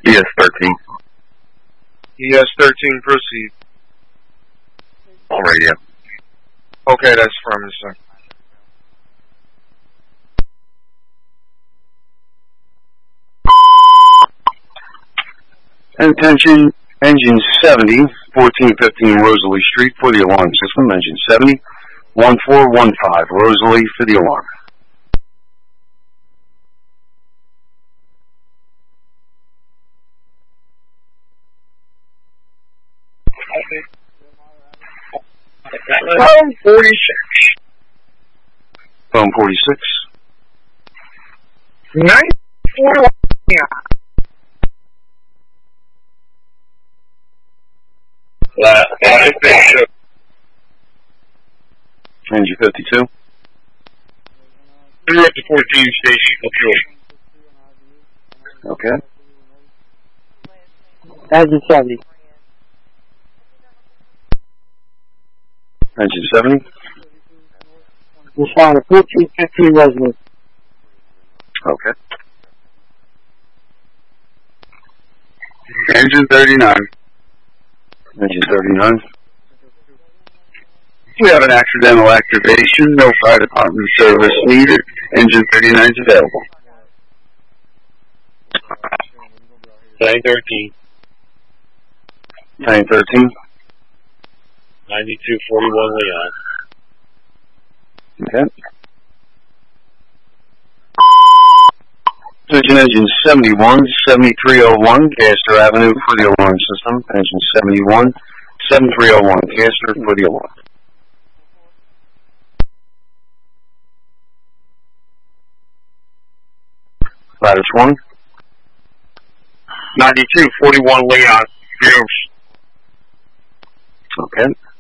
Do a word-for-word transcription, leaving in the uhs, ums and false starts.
E S thirteen. E S thirteen, proceed. On radio. Okay, that's from you, sir. Attention, engine seventy, fourteen fifteen Rosalie Street for the alarm system. Engine seventy, one four one five Rosalie for the alarm. Phone forty-six. Phone forty-six. nine four one. Last five fifty-two. Engine fifty-two. You're at the fourteen station. Okay. Engine seventy. Engine seventy. Respond to fourteen fifteen Rosalie. Okay. Engine thirty-nine. Engine thirty-nine. We have an accidental activation. No fire department service needed. Engine thirty-nine is available. Nine thirteen. Nine thirteen. Ninety-two forty-one Leon. Okay. Attention, engine seventy-one, seventy-three oh one, Castor Avenue for the alarm system. Engine seventy-one, seventy-three oh one, Castor for the alarm. Lattice one. Ninety-two forty-one Leon. Yes. Okay.